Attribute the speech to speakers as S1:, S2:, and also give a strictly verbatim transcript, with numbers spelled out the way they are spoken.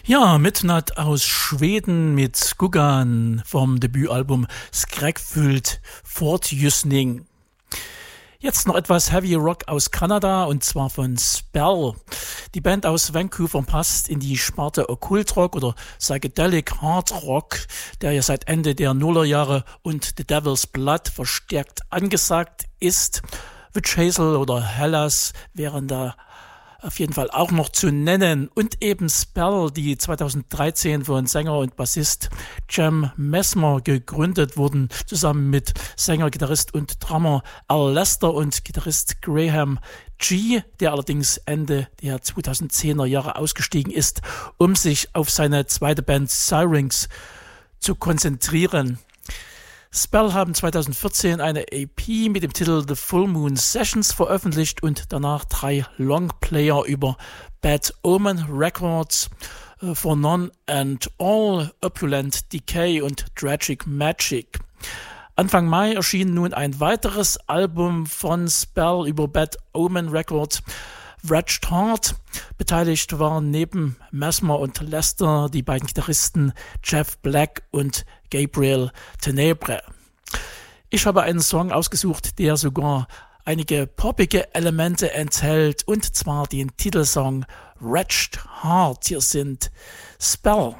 S1: Ja, Midnight aus Schweden mit Guggan vom Debütalbum Skräckfyllt Fortljusning. Jetzt noch etwas Heavy Rock aus Kanada und zwar von Spell. Die Band aus Vancouver passt in die Sparte Okkultrock oder Psychedelic Hard Rock, der ja seit Ende der Nullerjahre und The Devil's Blood verstärkt angesagt ist. Witch Hazel oder Hellas wären da auf jeden Fall auch noch zu nennen. Und eben Spell, die zweitausenddreizehn von Sänger und Bassist Jem Mesmer gegründet wurden, zusammen mit Sänger, Gitarrist und Drummer Al Lester und Gitarrist Graham G., der allerdings Ende der zweitausendzehner Jahre ausgestiegen ist, um sich auf seine zweite Band Syrinx zu konzentrieren. Spell haben zweitausendvierzehn eine E P mit dem Titel The Full Moon Sessions veröffentlicht und danach drei Longplayer über Bad Omen Records, uh, For None and All, Opulent Decay und Tragic Magic. Anfang Mai erschien nun ein weiteres Album von Spell über Bad Omen Records, Wretched Heart. Beteiligt waren neben Mesmer und Lester die beiden Gitarristen Jeff Black und Gabriel Tenebre. Ich habe einen Song ausgesucht, der sogar einige poppige Elemente enthält, und zwar den Titelsong Wretched Heart. Hier sind Spell.